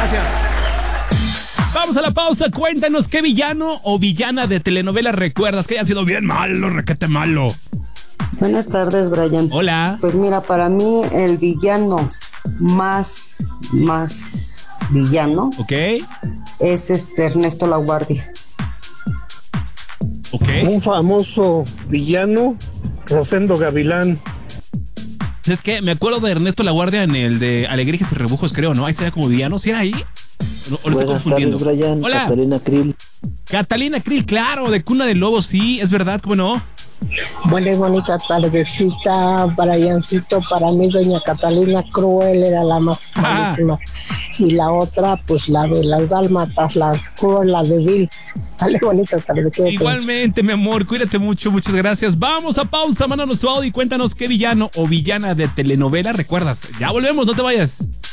Gracias. Vamos a la pausa. Cuéntanos qué villano o villana de telenovela recuerdas que haya sido bien malo, requete malo. Buenas tardes, Brian. Hola. Pues mira, para mí el villano más villano, Ok. es Ernesto Laguardia. Ok. Un famoso villano, Rosendo Gavilán. Es que me acuerdo de Ernesto Laguardia en el de Alegrías y Rebujos, creo, ¿no? Ahí se ve como villano. ¿Sí era ahí? ¿O lo estoy confundiendo? Tardes, Brian. Hola. Catalina Krill. Catalina Krill, claro, de Cuna de Lobos, sí, es verdad, ¿cómo no? Buena bonita tardecita, Briancito. Para mí, doña Catalina Cruel era la más malísima. Y la otra, pues la de las dálmatas, la Cruel, la de Bill. Dale, bonita tarde. Igualmente, mi amor, cuídate mucho, muchas gracias. Vamos a pausa, mándanos tu audio y cuéntanos qué villano o villana de telenovela recuerdas. Ya volvemos, no te vayas.